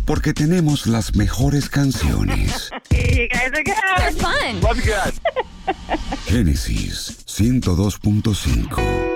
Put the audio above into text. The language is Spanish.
Porque tenemos las mejores canciones. You guys are good. They're fun. Love you guys. Génesis 102.5.